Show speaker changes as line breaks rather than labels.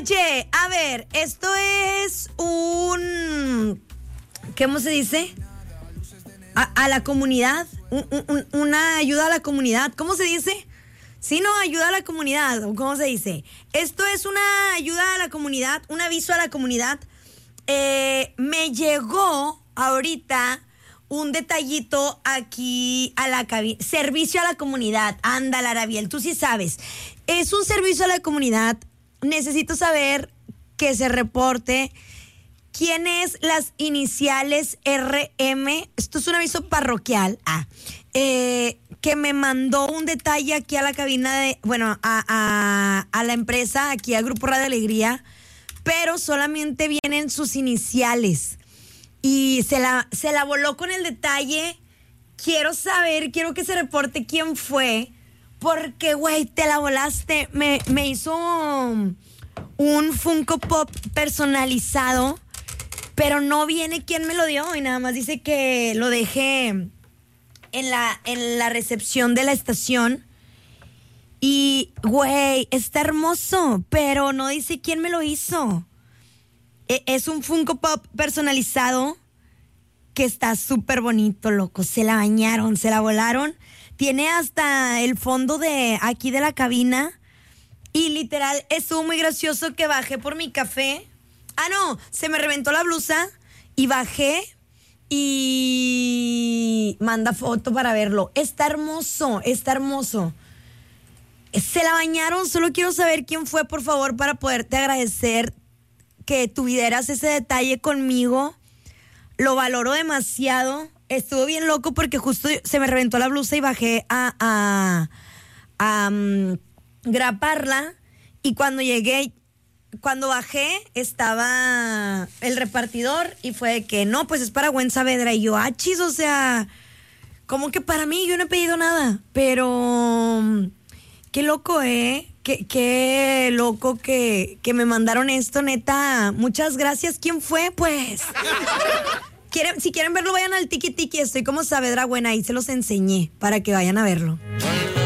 Oye, a ver, esto es ¿cómo se dice? A la comunidad, una ayuda a la comunidad, ¿cómo se dice? Sí, no, ayuda a la comunidad, ¿cómo se dice? Esto es una ayuda a la comunidad, un aviso a la comunidad. Me llegó ahorita un detallito aquí a la cabina. Servicio a la comunidad. Ándale, Arabiel, tú sí sabes. Es un servicio a la comunidad. Necesito saber que se reporte quién es las iniciales RM. Esto es un aviso parroquial. Que me mandó un detalle aquí a la cabina a la empresa, aquí a Grupo Radio Alegría, pero solamente vienen sus iniciales. Y se la voló con el detalle. Quiero que se reporte quién fue, porque, güey, te la volaste. Me hizo un Funko Pop personalizado, pero no viene quién me lo dio y nada más dice que lo dejé en la recepción de la estación. Y, güey, está hermoso, pero no dice quién me lo hizo. Es un Funko Pop personalizado que está súper bonito, loco. Se la bañaron, se la volaron. Tiene hasta el fondo de aquí de la cabina. Y literal, estuvo muy gracioso que bajé por mi café. No, se me reventó la blusa y bajé y manda foto para verlo. Está hermoso, está hermoso. Se la bañaron, solo quiero saber quién fue, por favor, para poderte agradecer que tuvieras ese detalle conmigo. Lo valoro demasiado. Estuvo bien loco porque justo se me reventó la blusa y bajé a graparla. Y cuando bajé, estaba el repartidor y fue de que no, pues es para Gwen Saavedra. Y yo, chis, o sea, como que para mí, yo no he pedido nada. Pero qué loco, Qué loco que me mandaron esto, neta. Muchas gracias. ¿Quién fue? Pues si quieren verlo, vayan al Tiki Tiki. Estoy como Saavedra Buena, ahí se los enseñé para que vayan a verlo.